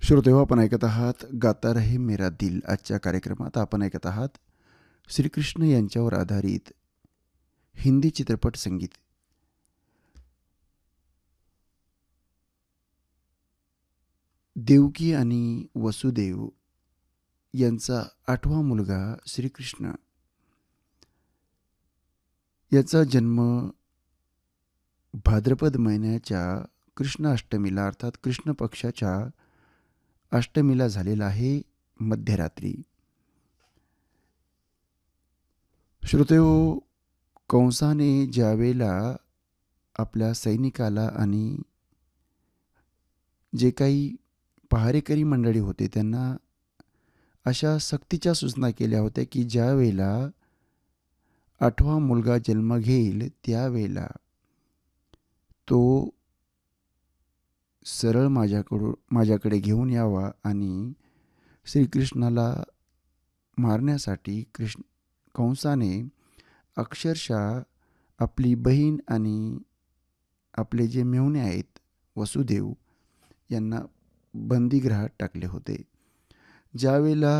श्रोतेहो, आपण ऐकत आहात गाता रहे मेरा दिल. आजच्या कार्यक्रमात आपण ऐकत आहात श्रीकृष्ण यांच्यावर आधारित हिंदी चित्रपट संगीत. देवकी आणि वसुदेव यांचा 8वा मुलगा श्रीकृष्ण याचा जन्म भाद्रपद महिन्याच्या कृष्ण अष्टमीला अर्थात कृष्ण पक्षाच्या अष्टमीला झालेला आहे, मध्यरात्री. श्रोतेहो, कंसाने ज्यावेळेला आपल्या सैनिकाला आणि जे काही पहारेकरी मंडळी होते त्यांना अशा सक्तीच्या सूचना केल्या होत्या की ज्या वेळेला 8वा मुलगा जन्म घेईल त्यावेळेला तो सरळ माझ्याकडे घेऊन यावा आणि श्रीकृष्णाला मारण्यासाठी कंसाने अक्षरशः आपली बहीण आणि आपले जे मेहुणे आहेत वसुदेव यांना बंदीगृहात टाकले होते. ज्यावेळेला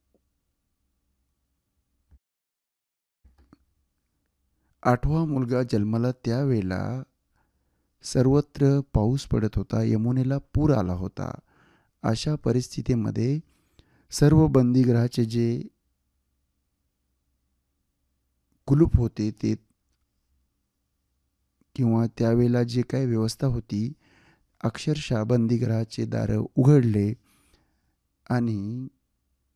8वा मुलगा जन्माला त्यावेळेला सर्वत्र पाऊस पडत होता, यमुनेला पूर आला होता. अशा परिस्थितीमध्ये सर्व बंदीगृहाचे जे कुलूप होते ते किंवा त्यावेळेला जे काही व्यवस्था होती, अक्षरशः बंदीगृहाचे दारं उघडले आणि